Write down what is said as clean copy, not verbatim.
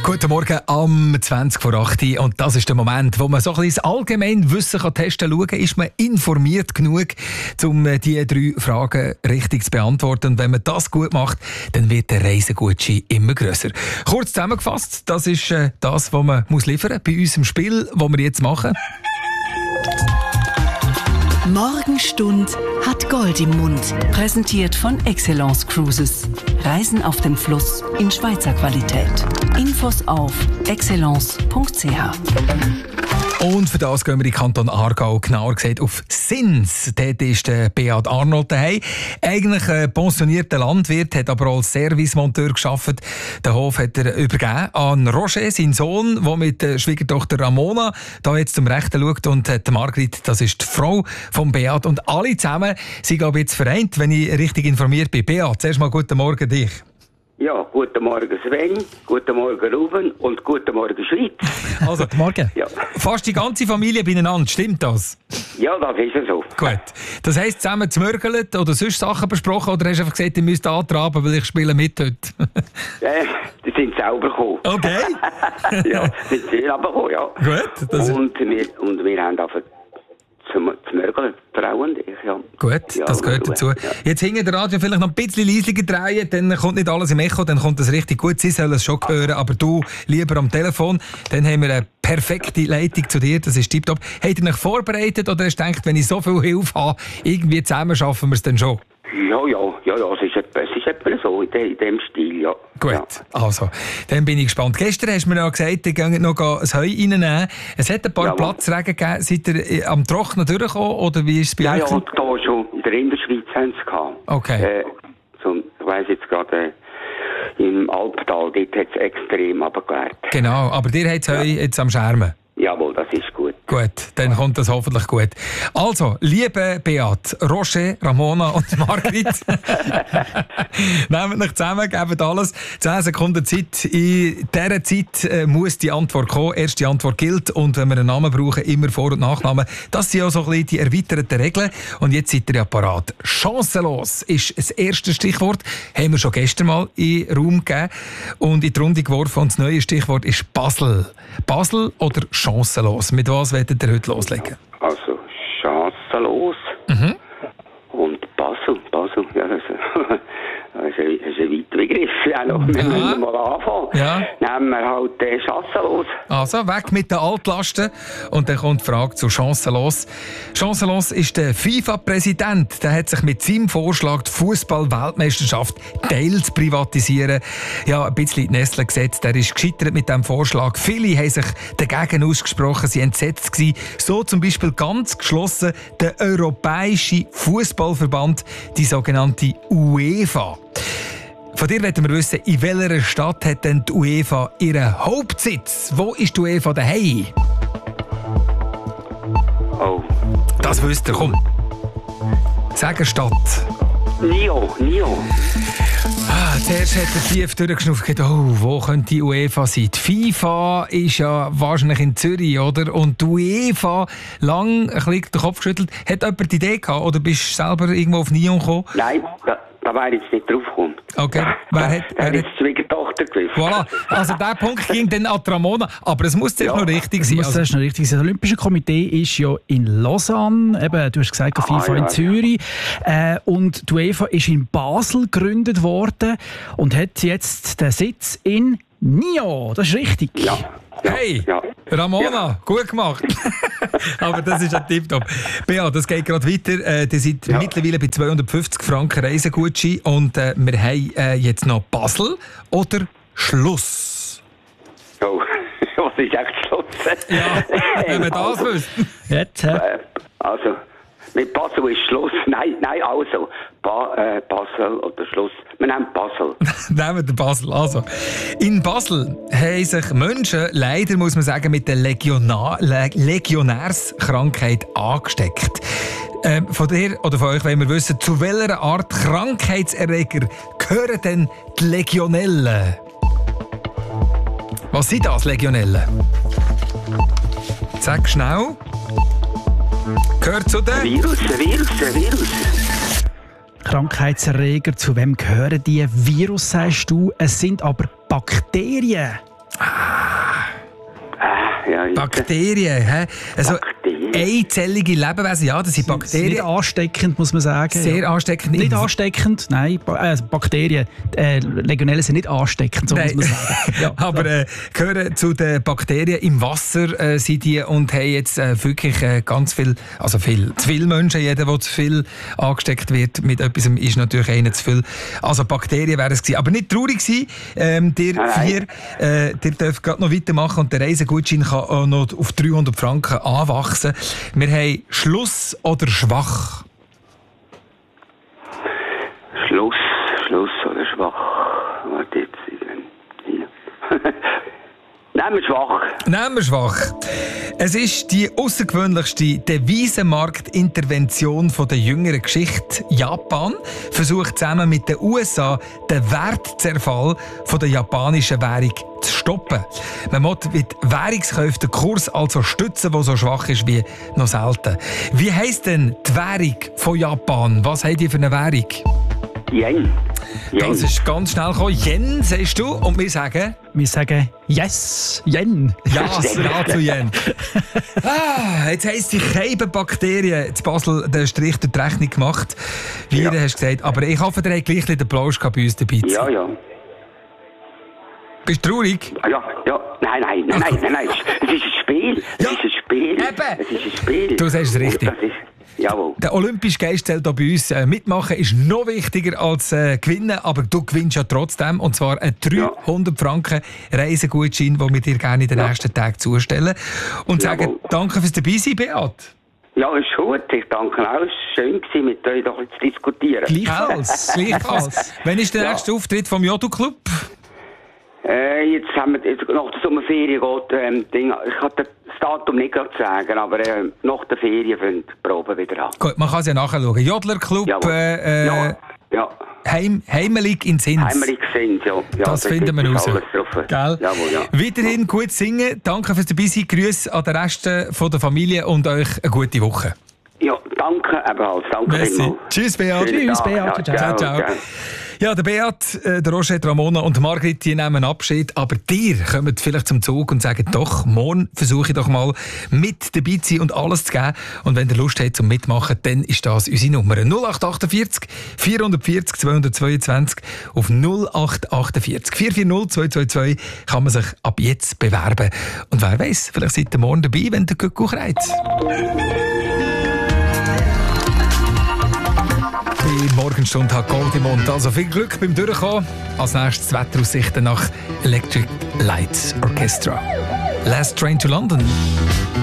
Guten Morgen am 20 vor 8 Uhr. Und das ist der Moment, wo man so ein bisschen das Allgemeinwissen testen kann. Ist man informiert genug, um diese 3 Fragen richtig zu beantworten? Und wenn man das gut macht, dann wird der Reisegutschein immer grösser. Kurz zusammengefasst, das ist das, was man liefern muss bei unserem Spiel, das wir jetzt machen. Morgenstund hat Gold im Mund. Präsentiert von Excellence Cruises. Reisen auf dem Fluss in Schweizer Qualität. Infos auf excellence.ch. Und für das gehen wir in den Kanton Aargau, genauer gesagt auf Sins. Dort ist der Beat Arnold daheim. Eigentlich ein pensionierter Landwirt, hat aber als Servicemonteur gearbeitet. Den Hof hat er übergeben an Roger, seinen Sohn, der mit der Schwiegertochter Ramona da jetzt zum Rechten schaut. Und die Margrit, das ist die Frau von Beat. Und alle zusammen sind, glaube ich, jetzt vereint, wenn ich richtig informiert bin. Beat, zuerst mal guten Morgen dich. Ja, guten Morgen Sven, guten Morgen Ruben und guten Morgen Schweiz. Also, Morgen. Ja. Fast die ganze Familie beieinander, stimmt das? Ja, das ist ja so. Gut. Das heisst, zusammen gemörgelt oder sonst Sachen besprochen oder hast du einfach gesagt, ihr müsst antraben, weil ich spiele mit heute? Die sind selber gekommen. Okay. Ja, die sind selber gekommen, ja. Gut. Und wir haben einfach zum Mörgeln, Frau und ich, ja. Gut, ja, das gehört dazu. Ja. Jetzt hinter der Radio vielleicht noch ein bisschen leiser drehen, dann kommt nicht alles im Echo, dann kommt das richtig gut. Sie sollen es schon hören, aber du lieber am Telefon. Dann haben wir eine perfekte Leitung zu dir, das ist tipptopp. Habt ihr euch vorbereitet oder hast du gedacht, wenn ich so viel Hilfe habe, irgendwie zusammen schaffen wir es dann schon? Ja, es ist etwa so in dem Stil, ja. Gut, ja. Also, dann bin ich gespannt. Gestern hast du mir ja gesagt, ihr geht noch ein Heu reinnehmen. Es hat ein paar Platzregen gegeben. Seid ihr am Trocknen durchgekommen oder wie ist es bei euch? Ja, da schon. In der Innerschweiz haben sie es gehabt. Okay. Ich weiss jetzt gerade, im Alptal, dort hat es extrem runtergewehrt. Genau, aber ihr habt das Heu jetzt am Schermen. Jawohl, das ist gut. Gut, dann kommt das hoffentlich gut. Also, liebe Beat, Roger, Ramona und Margrit, nehmt euch zusammen, gebt alles. 10 Sekunden Zeit. In dieser Zeit muss die Antwort kommen. Erste Antwort gilt. Und wenn wir einen Namen brauchen, immer Vor- und Nachnamen. Das sind ja so ein bisschen die erweiterten Regeln. Und jetzt seid ihr ja parat. Chancenlos ist das erste Stichwort. Haben wir schon gestern mal in den Raum gegeben und in die Runde geworfen. Und das neue Stichwort ist Basel. Basel oder chancenlos? Mit was wollt ihr heute loslegen? Also, chancenlos. Und Basel, ja, das ist ein weiter Begriff. Ja, wir müssen mal anfangen. Ja. Nehmen wir halt chancenlos. Also, weg mit den Altlasten. Und dann kommt die Frage zu chancenlos. Chancenlos ist der FIFA-Präsident. Der hat sich mit seinem Vorschlag, die Fußball-Weltmeisterschaft teils privatisieren, ja, ein bisschen in die Nesseln gesetzt. Der ist gescheitert mit diesem Vorschlag. Viele haben sich dagegen ausgesprochen, sie waren entsetzt gewesen. So zum Beispiel ganz geschlossen der Europäische Fußballverband, die sogenannte UEFA. Von dir wollen wir wissen, in welcher Stadt hat denn die UEFA ihren Hauptsitz? Wo ist die UEFA daheim? Oh. Das wisst ihr, komm. Sag eine Stadt. Nio. Zuerst hat er tief durchgeschnauft und gedacht, wo könnte die UEFA sein? Die FIFA ist ja wahrscheinlich in Zürich, oder? Und die UEFA, lang ein bisschen den Kopf geschüttelt. Hat jemand die Idee gehabt oder bist du selber irgendwo auf Nyon gekommen? Nein, da wäre jetzt nicht drauf gekommen. Okay. Wer hat die Schwiegertochter gewusst. Voilà. Also der Punkt ging dann an Ramona. Aber es muss zuerst noch richtig sein. Das Olympische Komitee ist ja in Lausanne. Eben, du hast gesagt, FIFA in Zürich. Und die UEFA ist in Basel gegründet worden und hat jetzt den Sitz in Nyon. Das ist richtig. Ja. Hey, Ramona, gut gemacht. Aber das ist ein Tipptopp. Bea, das geht gerade weiter. Die sind mittlerweile bei 250 Franken Reisegutschein. Und wir haben jetzt noch Basel oder Schluss. Oh, was ist echt Schluss? Ja, wenn wir das wüssten. Jetzt, also, mit Basel ist Schluss. Nein, also. Basel oder Schluss. Wir nehmen Basel. Nehmen wir Basel. Also, in Basel haben sich Menschen, leider muss man sagen, mit der Legionärskrankheit angesteckt. Von dir oder von euch wollen wir wissen, zu welcher Art Krankheitserreger gehören denn die Legionellen? Was sind das, Legionellen? Sag schnell. Gehört zu den... Virus. Krankheitserreger, zu wem gehören die? Virus, sagst du. Es sind aber Bakterien. Ja, Bakterien, hä? Also, einzellige Lebewesen, ja, das sind Bakterien. Nicht ansteckend, muss man sagen. Sehr ansteckend. Nicht ansteckend, nein, Bakterien. Legionellen sind nicht ansteckend, so muss man sagen. Ja, aber gehören zu den Bakterien im Wasser sind die und haben jetzt wirklich ganz viel, also zu viele Menschen, jeder, der zu viel angesteckt wird mit etwas, ist natürlich einer zu viel. Also Bakterien wären es gewesen. Aber nicht traurig sein, ihr dürft gerade noch weitermachen und der Reisegutschein kann auch noch auf 300 Franken anwachsen. Wir haben Schluss oder schwach? Schluss oder schwach? Warte jetzt. Hier. Nehmen wir schwach. Es ist die außergewöhnlichste Devisenmarktintervention der jüngeren Geschichte. Japan versucht zusammen mit den USA den Wertzerfall der japanischen Währung zu stoppen. Man muss mit Währungskäufen den Kurs also stützen, der so schwach ist wie noch selten. Wie heisst denn die Währung von Japan? Was habt ihr für eine Währung? Yen. Das ist ganz schnell gekommen. Yen, sagst du? Und wir sagen? Wir sagen yes, Yen. Ja zu Yen. Jetzt heisst die Bakterien in Basel den Strich durch die Rechnung gemacht, wie du hast gesagt. Aber ich hoffe, ihr habt gleich den Applaus bei uns dabei. Ja. Bist du traurig? Ja. Nein. Es ist ein Spiel. Es ist ein Spiel. Du sagst es richtig. Jawohl. Der olympische Geist zählt hier bei uns. Mitmachen ist noch wichtiger als gewinnen, aber du gewinnst ja trotzdem. Und zwar einen 300 Franken Reisegutschein, den wir dir gerne in den nächsten Tagen zustellen. Und sagen danke fürs Dabeisein, Beat. Ja, ist gut. Ich danke auch. Es war schön, mit euch doch zu diskutieren. Gleichfalls. Wann ist der nächste Auftritt vom Jodu-Club? Jetzt haben wir nach der Sommerferien geht, ich kann das Datum nicht gerade sagen, aber nach der Ferien fängt die Probe wieder an. Gut, man kann es ja nachschauen. Jodlerclub, Heimelig in Sins. Heimelig Sins, ja. Das finden wir raus. Jawohl, ja. Weiterhin gut singen. Danke fürs Dabeisein. Grüße an den Rest von der Familie und euch eine gute Woche. Ja, danke ebenfalls. Danke vielmals. Tschüss, Beat. Tschüss, Beat. Ciao. Ja, der Beat, der Roger, Ramona und Margrit, die nehmen Abschied. Aber dir kommt vielleicht zum Zug und sagen, doch, morgen versuche ich doch mal mit dabei zu sein und alles zu geben. Und wenn ihr Lust habt zum Mitmachen, dann ist das unsere Nummer. 0848 440 222 auf 0848 440 222 kann man sich ab jetzt bewerben. Und wer weiß, vielleicht seid ihr morgen dabei, wenn der Kuckuck reizt. Die Morgenstunde hat Gold im Mund. Also viel Glück beim Durchkommen. Als nächstes Wetteraussichten nach Electric Light Orchestra. Last Train to London.